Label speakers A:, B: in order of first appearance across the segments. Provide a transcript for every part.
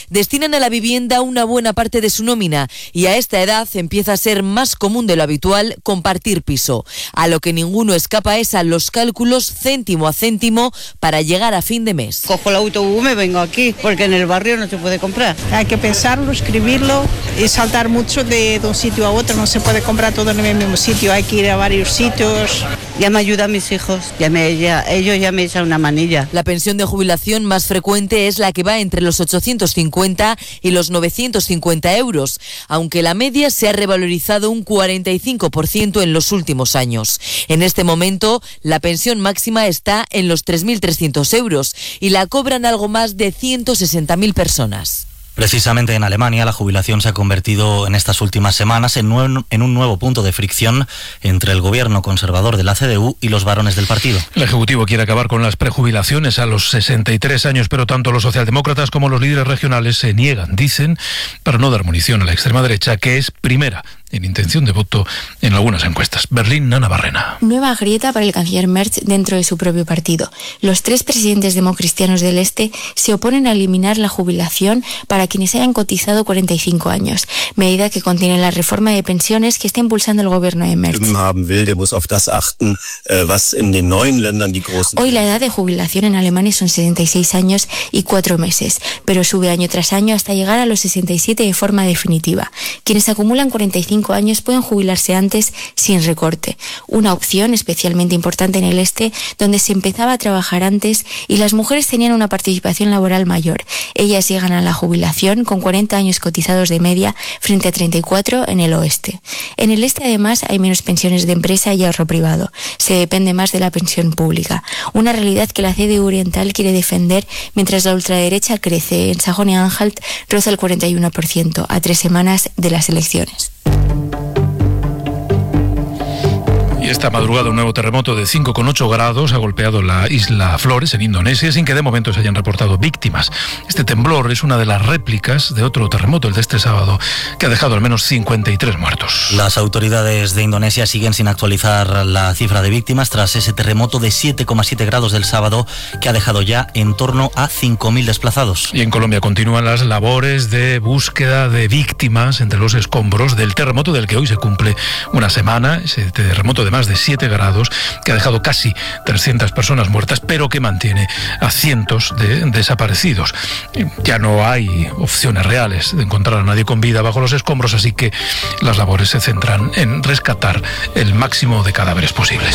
A: destinan a la vivienda una buena parte de su nómina y a esta edad empieza a ser más común de lo habitual compartir piso. A lo que ninguno escapa es a los cálculos céntimo a céntimo para llegar a fin de mes.
B: Cojo el autobús, me vengo aquí, porque en el barrio no se puede comprar.
C: Hay que pensarlo, escribirlo y saltar mucho de un sitio a otro. No se puede comprar todo en el mismo sitio, hay que ir a varios sitios.
B: Ya me ayudan mis hijos, ellos ya me echan una manilla.
A: La pensión de jubilación más frecuente es la que va entre los 850 y los 950 euros, aunque la media se ha revalorizado un 45% en los últimos años. En este momento, la pensión máxima está en los 3.300 euros y la cobran algo más de 160.000 personas.
D: Precisamente en Alemania, la jubilación se ha convertido en estas últimas semanas en un nuevo punto de fricción entre el gobierno conservador de la CDU y los varones del partido.
E: El Ejecutivo quiere acabar con las prejubilaciones a los 63 años, pero tanto los socialdemócratas como los líderes regionales se niegan, dicen, para no dar munición a la extrema derecha, que es primera en intención de voto en algunas encuestas. Berlín, Nana Barrena.
F: Nueva grieta para el canciller Merz dentro de su propio partido. Los 3 presidentes democristianos del Este se oponen a eliminar la jubilación para quienes hayan cotizado 45 años, medida que contiene la reforma de pensiones que está impulsando el gobierno de Merz. Hoy la edad de jubilación en Alemania son 66 años y 4 meses, pero sube año tras año hasta llegar a los 67 de forma definitiva. Quienes acumulan 45 años pueden jubilarse antes sin recorte, una opción especialmente importante en el Este, donde se empezaba a trabajar antes y las mujeres tenían una participación laboral mayor. Ellas llegan a la jubilación con 40 años cotizados de media frente a 34 en el Oeste. En el Este además hay menos pensiones de empresa y ahorro privado. Se depende más de la pensión pública, una realidad que la CDU Oriental quiere defender mientras la ultraderecha crece. En Sajonia-Anhalt roza el 41% a 3 semanas de las elecciones.
E: Esta madrugada un nuevo terremoto de 5,8 grados ha golpeado la isla Flores en Indonesia sin que de momento se hayan reportado víctimas. Este temblor es una de las réplicas de otro terremoto, el de este sábado, que ha dejado al menos 53 muertos.
D: Las autoridades de Indonesia siguen sin actualizar la cifra de víctimas tras ese terremoto de 7,7 grados del sábado que ha dejado ya en torno a 5.000 desplazados.
E: Y en Colombia continúan las labores de búsqueda de víctimas entre los escombros del terremoto del que hoy se cumple una semana, ese terremoto de más de 7 grados que ha dejado casi 300 personas muertas, pero que mantiene a cientos de desaparecidos. Ya no hay opciones reales de encontrar a nadie con vida bajo los escombros, así que las labores se centran en rescatar el máximo de cadáveres posibles.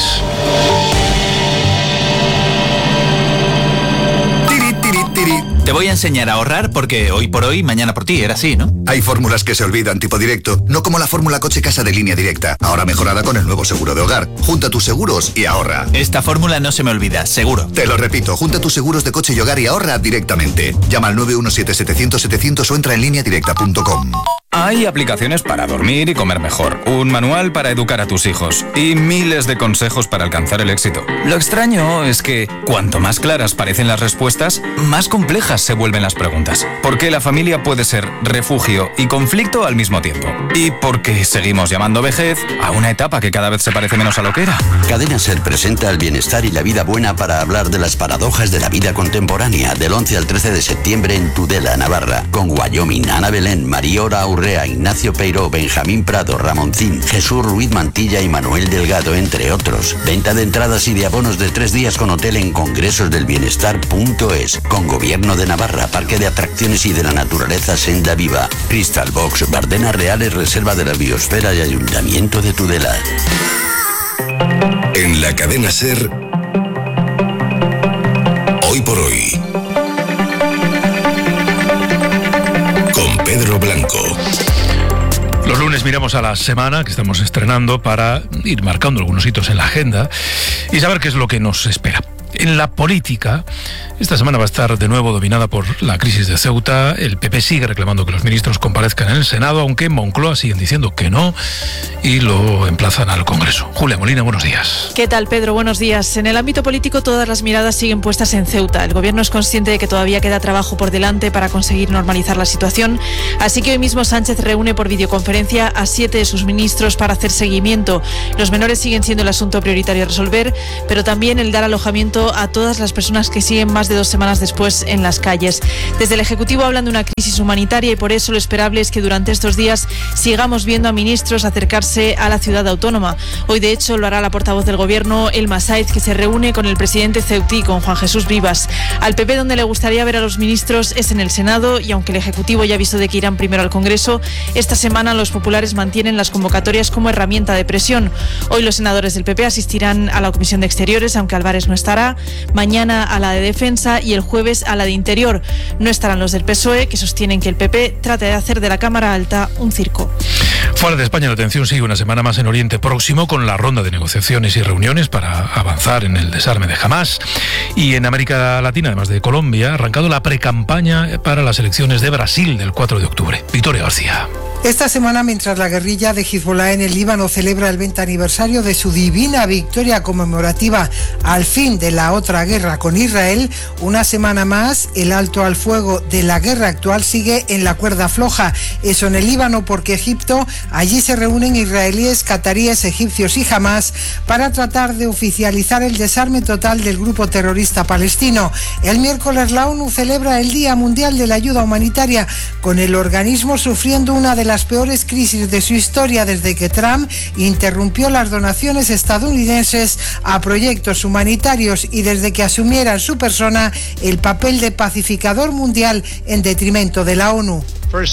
G: Te voy a enseñar a ahorrar porque hoy por hoy, mañana por ti, era así, ¿no?
H: Hay fórmulas que se olvidan, tipo directo, no como la fórmula coche casa de Línea Directa, ahora mejorada con el nuevo seguro de hogar. Junta tus seguros y ahorra.
G: Esta fórmula no se me olvida, seguro.
H: Te lo repito, junta tus seguros de coche y hogar y ahorra directamente. Llama al 917-700-700 o entra en lineadirecta.com.
I: Hay aplicaciones para dormir y comer mejor, un manual para educar a tus hijos y miles de consejos para alcanzar el éxito. Lo extraño es que cuanto más claras parecen las respuestas, más complejas se vuelven las preguntas. ¿Por qué la familia puede ser refugio y conflicto al mismo tiempo? ¿Y por qué seguimos llamando vejez a una etapa que cada vez se parece menos a lo que era?
J: Cadena SER presenta el bienestar y la vida buena para hablar de las paradojas de la vida contemporánea del 11 al 13 de septiembre en Tudela, Navarra, con Wyoming, Ana Belén, Mariora Urrea, Ignacio Peiró, Benjamín Prado, Ramoncín, Jesús Ruiz Mantilla y Manuel Delgado, entre otros. Venta de entradas y de abonos de 3 días con hotel en congresosdelbienestar.es, con Gobierno de Navarra, Parque de Atracciones y de la Naturaleza Senda Viva, Crystal Box, Bardenas Reales, Reserva de la Biosfera y Ayuntamiento de Tudela.
K: En la cadena SER, hoy por hoy, con Pedro Blanco.
E: Los lunes miramos a la semana que estamos estrenando para ir marcando algunos hitos en la agenda y saber qué es lo que nos espera. En la política, esta semana va a estar de nuevo dominada por la crisis de Ceuta. El PP sigue reclamando que los ministros comparezcan en el Senado, aunque en Moncloa siguen diciendo que no y lo emplazan al Congreso. Julia Molina, buenos días.
L: ¿Qué tal, Pedro? Buenos días. En el ámbito político todas las miradas siguen puestas en Ceuta. El gobierno es consciente de que todavía queda trabajo por delante para conseguir normalizar la situación, así que hoy mismo Sánchez reúne por videoconferencia a 7 de sus ministros para hacer seguimiento. Los menores siguen siendo el asunto prioritario a resolver, pero también el dar alojamiento a todas las personas que siguen más de de 2 semanas después en las calles. Desde el Ejecutivo hablan de una crisis humanitaria y por eso lo esperable es que durante estos días sigamos viendo a ministros acercarse a la ciudad autónoma. Hoy, de hecho, lo hará la portavoz del Gobierno, Elma Sáez, que se reúne con el presidente Ceutí, con Juan Jesús Vivas. Al PP, donde le gustaría ver a los ministros, es en el Senado, y aunque el Ejecutivo ya avisó de que irán primero al Congreso, esta semana los populares mantienen las convocatorias como herramienta de presión. Hoy los senadores del PP asistirán a la Comisión de Exteriores, aunque Álvarez no estará, mañana a la de Defensa y el jueves a la de Interior. No estarán los del PSOE, que sostienen que el PP trata de hacer de la Cámara Alta un circo.
E: Fuera de España, la tensión sigue una semana más en Oriente Próximo, con la ronda de negociaciones y reuniones para avanzar en el desarme de Hamás. Y en América Latina, además de Colombia, ha arrancado la precampaña para las elecciones de Brasil del 4 de octubre. Victoria García.
M: Esta semana, mientras la guerrilla de Hezbollah en el Líbano celebra el 20 aniversario de su divina victoria conmemorativa al fin de la otra guerra con Israel, una semana más el alto al fuego de la guerra actual sigue en la cuerda floja. Eso en el Líbano, porque Egipto, allí se reúnen israelíes, cataríes, egipcios y Hamás para tratar de oficializar el desarme total del grupo terrorista palestino. El miércoles la ONU celebra el Día Mundial de la Ayuda Humanitaria, con el organismo sufriendo una de las peores crisis de su historia desde que Trump interrumpió las donaciones estadounidenses a proyectos humanitarios y desde que asumiera en su persona el papel de pacificador mundial en detrimento de la ONU.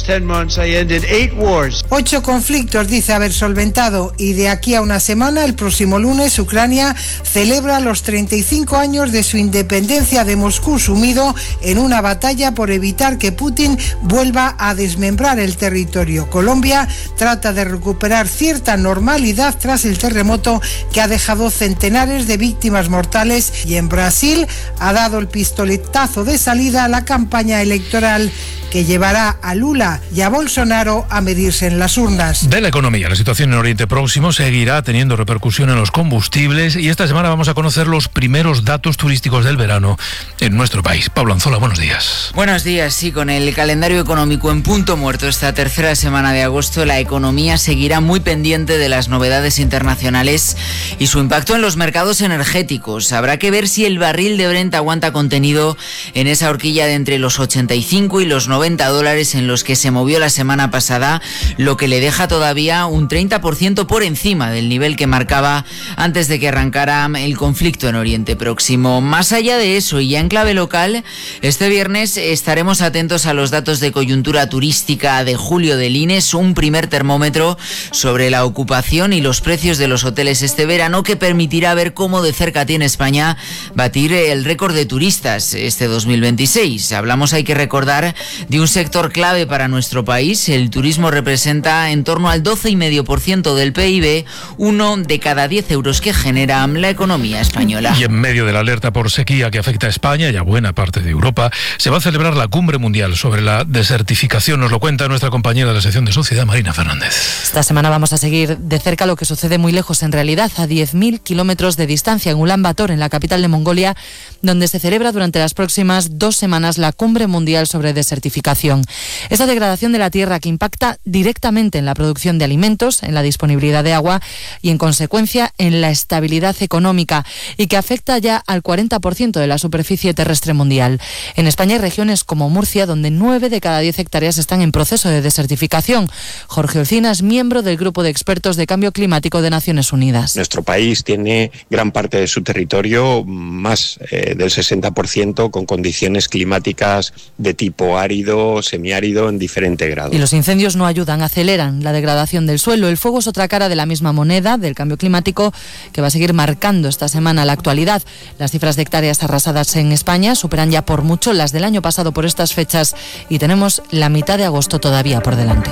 M: 8 conflictos dice haber solventado, y de aquí a una semana, el próximo lunes, Ucrania celebra los 35 años de su independencia de Moscú, sumido en una batalla por evitar que Putin vuelva a desmembrar el territorio. Colombia trata de recuperar cierta normalidad tras el terremoto que ha dejado centenares de víctimas mortales, y en Brasil ha dado el pistoletazo de salida a la campaña electoral que llevará a Lula y a Bolsonaro a medirse en las urnas.
E: De la economía, la situación en Oriente Próximo seguirá teniendo repercusión en los combustibles, y esta semana vamos a conocer los primeros datos turísticos del verano en nuestro país. Pablo Anzola, buenos días.
N: Buenos días, sí, con el calendario económico en punto muerto esta tercera semana de agosto, la economía seguirá muy pendiente de las novedades internacionales y su impacto en los mercados energéticos. Habrá que ver si el barril de Brent aguanta contenido en esa horquilla de entre los 85 y los $90 en los que se movió la semana pasada, lo que le deja todavía un 30% por encima del nivel que marcaba antes de que arrancara el conflicto en Oriente Próximo. Más allá de eso, y ya en clave local, este viernes estaremos atentos a los datos de coyuntura turística de julio del INES, un primer termómetro sobre la ocupación y los precios de los hoteles este verano, que permitirá ver cómo de cerca tiene España batir el récord de turistas este 2026. Hablamos, hay que recordar, de un sector clave para nuestro país. El turismo representa en torno al 12,5% del PIB, 1 de cada 10 euros que genera la economía española.
E: Y en medio de la alerta por sequía que afecta a España y a buena parte de Europa, se va a celebrar la Cumbre Mundial sobre la desertificación. Nos lo cuenta nuestra compañera de la sección de Sociedad, Marina Fernández.
A: Esta semana vamos a seguir de cerca lo que sucede muy lejos, en realidad, a 10.000 kilómetros de distancia, en Ulan Bator, en la capital de Mongolia, donde se celebra durante las próximas 2 semanas la Cumbre Mundial sobre desertificación. Esa degradación de la tierra que impacta directamente en la producción de alimentos, en la disponibilidad de agua y, en consecuencia, en la estabilidad económica, y que afecta ya al 40% de la superficie terrestre mundial. En España hay regiones como Murcia, donde 9 de cada 10 hectáreas están en proceso de desertificación. Jorge Olcina es miembro del Grupo de Expertos de Cambio Climático de Naciones Unidas.
O: Nuestro país tiene gran parte de su territorio, más del 60%, con condiciones climáticas de tipo árido, semiárido, en diferente grado.
A: Y los incendios no ayudan, aceleran la degradación del suelo. El fuego es otra cara de la misma moneda del cambio climático, que va a seguir marcando esta semana la actualidad. Las cifras de hectáreas arrasadas en España superan ya por mucho las del año pasado por estas fechas, y tenemos la mitad de agosto todavía por delante.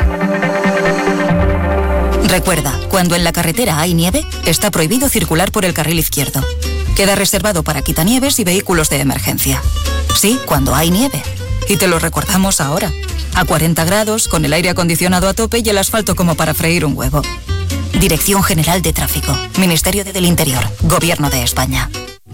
P: Recuerda, cuando en la carretera hay nieve, está prohibido circular por el carril izquierdo. Queda reservado para quitanieves y vehículos de emergencia. Sí, cuando hay nieve. Y te lo recordamos ahora. A 40 grados, con el aire acondicionado a tope y el asfalto como para freír un huevo. Dirección General de Tráfico. Ministerio del Interior. Gobierno de España.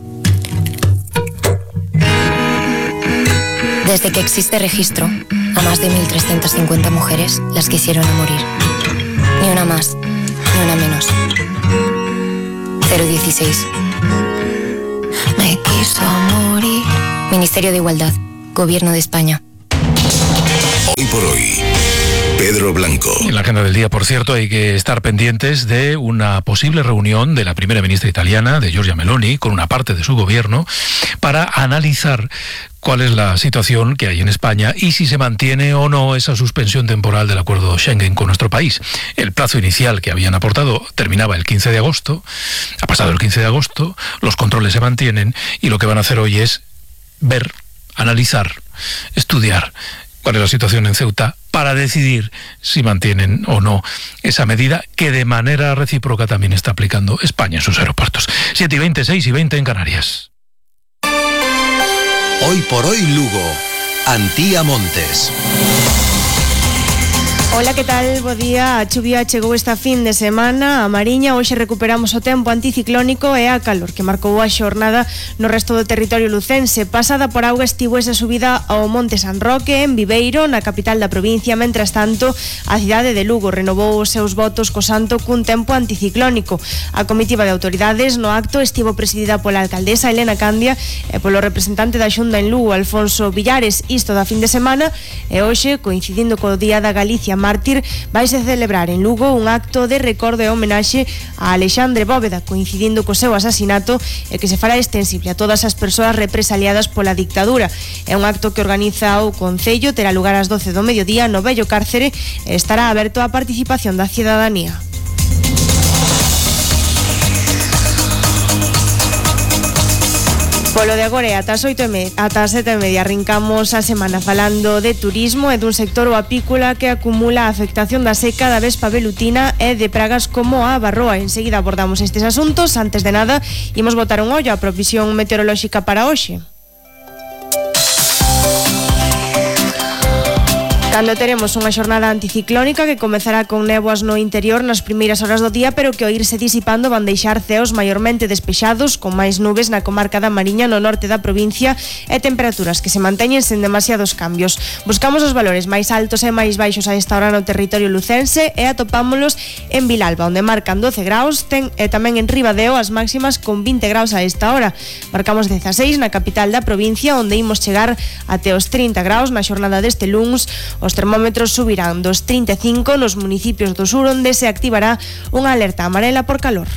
F: Desde que existe registro, a más de 1.350 mujeres las quisieron morir. Ni una más, ni una menos. 016. Me quiso morir. Ministerio de Igualdad, Gobierno de España.
K: Hoy por hoy, Pedro Blanco.
E: En la agenda del día, por cierto, hay que estar pendientes de una posible reunión de la primera ministra italiana, de Giorgia Meloni, con una parte de su gobierno, para analizar cuál es la situación que hay en España y si se mantiene o no esa suspensión temporal del acuerdo Schengen con nuestro país. El plazo inicial que habían aportado terminaba el 15 de agosto, ha pasado el 15 de agosto, los controles se mantienen y lo que van a hacer hoy es ver, analizar, estudiar cuál es la situación en Ceuta para decidir si mantienen o no esa medida que de manera recíproca también está aplicando España en sus aeropuertos. 7:20, 6:20 en Canarias.
Q: Hoy por hoy Lugo, Antía Montes.
R: Ola, que tal? Bo día. A chuvia chegou esta fin de semana a Mariña. Hoxe recuperamos o tempo anticiclónico e a calor que marcou a xornada no resto do territorio lucense. Pasada por auga estivo esa subida ao Monte San Roque, en Viveiro, na capital da provincia. Mentras tanto, a cidade de Lugo renovou os seus votos co santo cun tempo anticiclónico. A comitiva de autoridades no acto estivo presidida pola alcaldesa Elena Candia e polo representante da Xunta en Lugo, Alfonso Villares. Isto da fin de semana e hoxe, coincidindo co Día da Galicia Mártir, vaise celebrar en Lugo un acto de recordo e homenaxe a Alexandre Bóveda, coincidindo co seu asasinato e que se fará extensible a todas as persoas represaliadas pola dictadura. É un acto que organiza o Concello, terá lugar ás 12 do mediodía no vello cárcere e estará aberto á participación da cidadanía. Polo de agora ata as 7:30 arrancamos a semana falando de turismo e dun sector o apícola que acumula a afectación da seca da vespa velutina e de pragas como a varroa. Enseguida abordamos estes asuntos. Antes de nada, imos botar un ollo á provisión meteorolóxica para hoxe. Cando teremos unha xornada anticiclónica que comezará con néboas no interior nas primeiras horas do día, pero que ao irse disipando van deixar ceos maiormente despexados, con máis nubes na comarca da Mariña no norte da provincia e temperaturas que se manteñen sen demasiados cambios. Buscamos os valores máis altos e máis baixos a esta hora no territorio lucense e atopámolos en Vilalba, onde marcan 12 graus, e tamén en Ribadeo as máximas con 20 graus a esta hora. Marcamos 16 na capital da provincia, onde imos chegar até os 30 graus na xornada deste luns. Os termómetros subirán dos 35 nos municipios do sur, onde se activará unha alerta amarela por calor.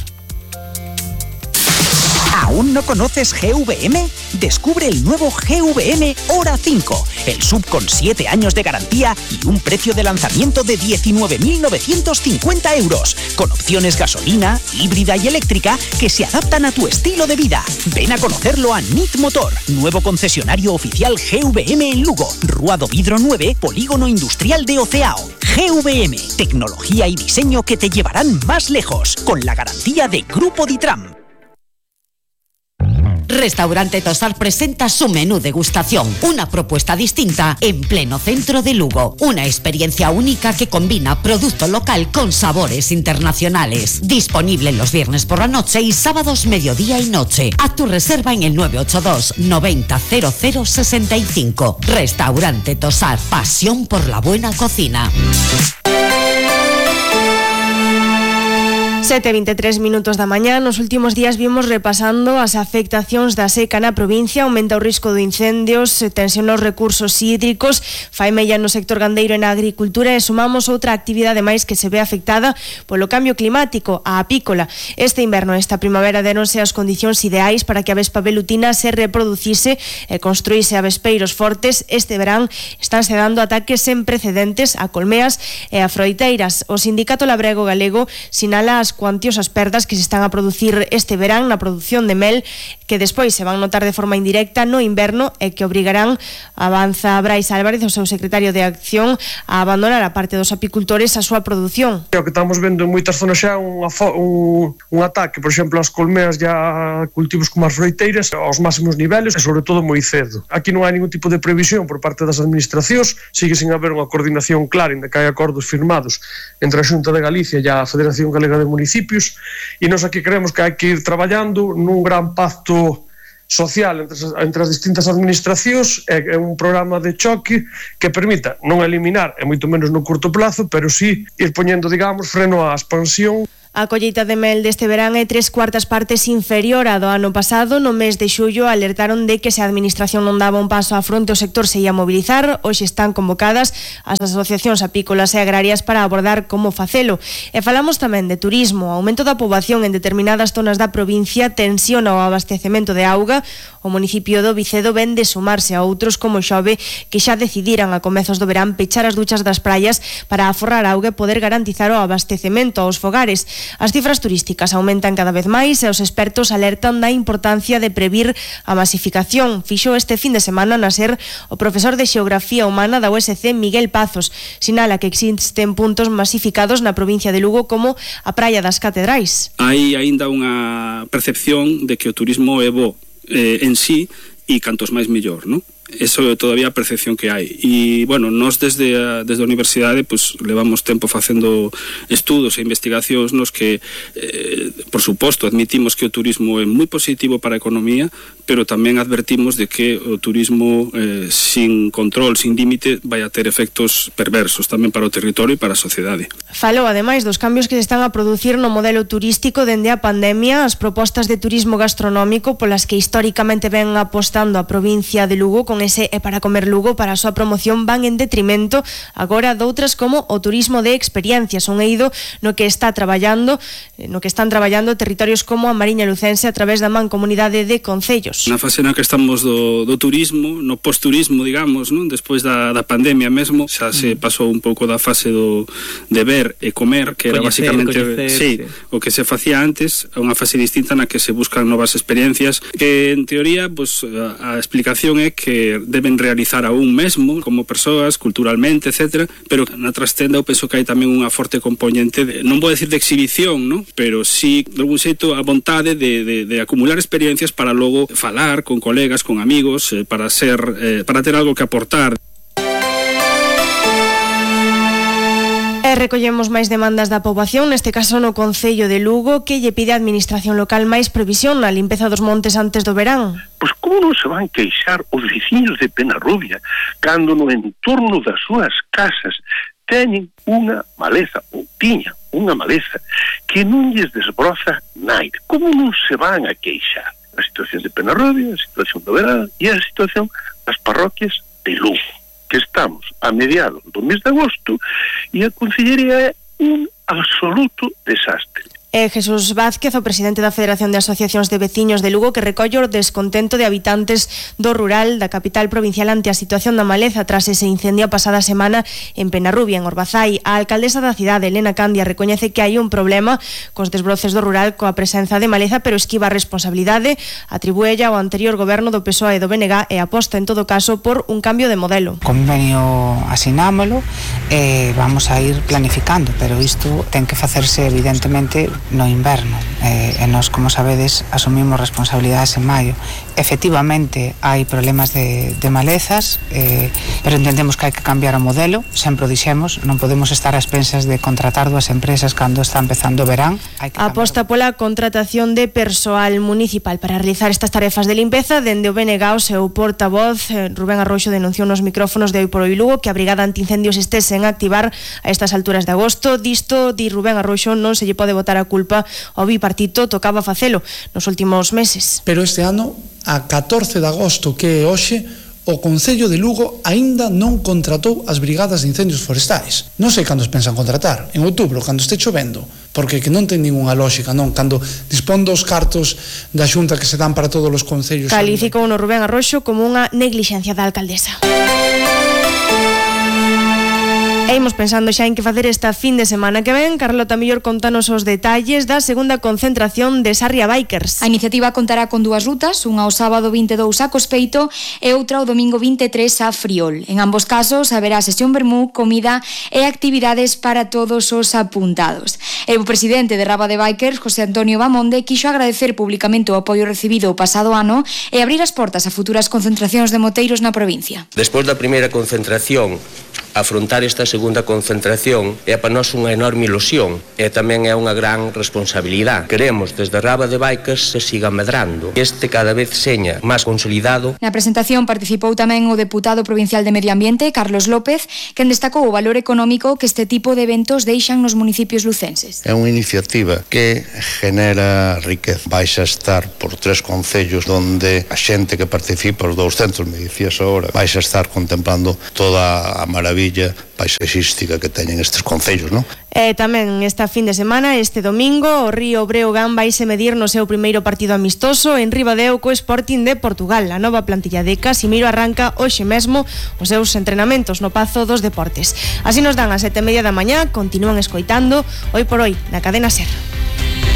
S: ¿Aún no conoces GVM? Descubre el nuevo GVM Hora 5, el SUV con 7 años de garantía y un precio de lanzamiento de 19.950 euros, con opciones gasolina, híbrida y eléctrica que se adaptan a tu estilo de vida. Ven a conocerlo a NIT Motor, nuevo concesionario oficial GVM en Lugo, Rua do Vidro 9, Polígono Industrial de Oceao. GVM, tecnología y diseño que te llevarán más lejos, con la garantía de Grupo Ditram.
T: Restaurante Tosar presenta su menú degustación, una propuesta distinta en pleno centro de Lugo. Una experiencia única que combina producto local con sabores internacionales. Disponible los viernes por la noche y sábados mediodía y noche. Haz tu reserva en el 982 90 00 65. Restaurante Tosar, pasión por la buena cocina.
R: 7:23 minutos da mañá. Nos últimos días vimos repasando as afectacións da seca na provincia. Aumenta o risco de incendios, tensiona os recursos hídricos, fai mella no sector gandeiro e na agricultura, e sumamos outra actividade máis que se ve afectada polo cambio climático, a apícola. Este inverno e esta primavera deronse as condicións ideais para que a vespa velutina se reproducise e construíse avespeiros fortes. Este verán estánse dando ataques sen precedentes a colmeas e a froiteiras. O Sindicato Labrego Galego sinala as cuantiosas perdas que se están a producir este verán na produción de mel, que despois se van notar de forma indirecta no inverno e que obrigarán, avanza Brais Álvarez, o seu secretario de Acción, a abandonar a parte dos apicultores a súa produción.
U: O que estamos vendo en moitas zonas xa un ataque, por exemplo, as colmeas ya cultivos como as froiteiras aos máximos niveles e sobre todo moi cedo. Aquí non hai ningún tipo de previsión por parte das administracións, sigue sin haber unha coordinación clara, ainda que hai acordos firmados entre a Xunta de Galicia e a Federación Galega de Municipios, e nós aquí creemos que hai que ir traballando nun gran pacto social entre as distintas administracións e un programa de choque que permita non eliminar, e moito menos no curto plazo, pero sí ir poñendo, digamos, freno á expansión.
R: A colleita de mel deste verán é 3/4 partes inferior á do ano pasado. No mes de xullo alertaron de que se a administración non daba un paso á fronte o sector se ia mobilizar. Hoxe están convocadas as asociacións apícolas e agrarias para abordar como facelo. E falamos tamén de turismo. O aumento da poboación en determinadas zonas da provincia tensiona o abastecemento de auga. O municipio do Vicedo ven de sumarse a outros como Xove que xa decidiran a comezos do verán pechar as duchas das praias para aforrar auga e poder garantizar o abastecemento aos fogares. As cifras turísticas aumentan cada vez máis e os expertos alertan da importancia de previr a masificación. Fixo este fin de semana na SER o profesor de Xeografía Humana da USC Miguel Pazos. Sinala que existen puntos masificados na provincia de Lugo como a Praia das Catedrais.
C: Hai aínda unha percepción de que o turismo é bo en sí e cantos máis mellor, non? Eso é todavía a percepción que hai. E, bueno, nós desde a universidade pues, levamos tempo facendo estudos e investigacións nos que, por suposto, admitimos que o turismo é moi positivo para a economía, pero tamén advertimos de que o turismo sin control, sin límite, vai a ter efectos perversos tamén para o territorio e para a sociedade.
R: Falou, ademais, dos cambios que se están a producir no modelo turístico dende a pandemia, as propostas de turismo gastronómico polas que históricamente ven apostando a provincia de Lugo con ese E para comer Lugo para a súa promoción van en detrimento agora doutras como o turismo de experiencias, un eido no que están traballando territorios como a Mariña Lucense a través da mancomunidade de concellos.
C: Na fase na que estamos do turismo, no posturismo, digamos, non? Despois da pandemia mesmo, xa se pasou un pouco da fase de ver e comer, que era basicamente o que se facía antes, a unha fase distinta na que se buscan novas experiencias, que en teoría pues, a explicación é que deben realizar a un mesmo como persoas, culturalmente, etc. Pero na trastenda eu penso que hai tamén unha forte componente non vou decir de exhibición, ¿no? Pero sí, de algún xeito, a vontade de acumular experiencias para logo falar con colegas, con amigos, para ter algo que aportar.
R: Recollemos máis demandas da poboación, neste caso no Concello de Lugo, que lle pide a administración local máis previsión na limpeza dos montes antes do verán.
V: Pois como non se van queixar os veciños de Penarrubia cando no entorno das súas casas teñen unha maleza, ou tiña unha maleza, que non lles desbroza naide? Como non se van a queixar? A situación de Penarrubia, a situación do verán e a situación das parroquias de Lugo, que estamos a mediados do mes de agosto e a Consellería é un absoluto desastre.
R: Jesús Vázquez, o presidente da Federación de Asociacións de Veciños de Lugo, que recolle o descontento de habitantes do rural da capital provincial ante a situación da maleza tras ese incendio a pasada semana en Penarrubia, en Orbazai. A alcaldesa da cidade, Elena Candia, recoñece que hai un problema cos desbroces do rural coa presenza de maleza, pero esquiva a responsabilidade, atribúella ao anterior goberno do PSOE e do BNG e aposta en todo caso por un cambio de modelo.
W: Convenio asinámolo e vamos a ir planificando, pero isto ten que facerse evidentemente no inverno e nós, como sabedes, asumimos responsabilidades en maio. Efectivamente hai problemas de malezas, pero entendemos que hai que cambiar o modelo, sempre o dixemos, non podemos estar a expensas de contratar dúas empresas cando está empezando o verán.
R: Aposta pola contratación de persoal municipal para realizar estas tarefas de limpeza. Dende o BNG, o seu portavoz Rubén Arroxo denunciou nos micrófonos de Hoy por Hoy Lugo que a Brigada Antiincendios estés en activar a estas alturas de agosto. Disto, di Rubén Arroxo, non se lle pode botar a culpa ao bipartito, tocaba facelo nos últimos meses.
X: Pero este ano, a 14 de agosto, que é hoxe, o Concello de Lugo aínda non contratou as brigadas de incendios forestais. Non sei cando pensan contratar, en outubro, cando este chovendo, porque que non ten ninguna lógica, non? Cando dispón dos cartos da Xunta que se dan para todos os concellos.
R: Calificou no Rubén Arroxo como unha neglixencia da alcaldesa. E imos pensando xa en que facer esta fin de semana que ven. Carlota Millor, contanos os detalles da segunda concentración de Sarria Bikers.
Y: A iniciativa contará con dúas rutas, unha ao sábado 22 a Cospeito e outra ao domingo 23 a Friol. En ambos casos haberá sesión vermú, comida e actividades para todos os apuntados. E o presidente de Raba de Bikers, José Antonio Bamonde, quixo agradecer públicamente o apoio recibido o pasado ano e abrir as portas a futuras concentracións de moteiros na provincia.
Z: Despois da primeira concentración, afrontar esta segunda
B: segunda concentración é para nós unha enorme ilusión e tamén é unha gran responsabilidade. Queremos desde Raba de Baicas se siga medrando, que este cada vez seña máis consolidado.
Y: Na presentación participou tamén o deputado provincial de Medio Ambiente, Carlos López, quen destacou o valor económico que este tipo de eventos deixan nos municipios lucenses.
D: É unha iniciativa que genera riqueza. Vais a estar por 3 concellos onde a xente que participa, os 200, me dicías agora, vais a estar contemplando toda a maravilla paisaxística que teñen estes concellos, non?
R: E tamén esta fin de semana, este domingo, o Río Breogán vaise medir no seu primeiro partido amistoso en Ribadeo co Sporting de Portugal. A nova plantilla de Casimiro arranca hoxe mesmo os seus entrenamentos no Pazo dos Deportes. Así nos dan as 7:30 da mañá, continúan escoitando Hoy por Hoy na cadena SER.